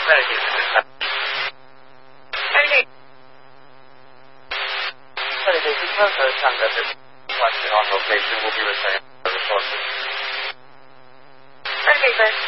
amenities in this house. Okay. Anything to transfer standard question on location will be returned for resources. Okay, sir.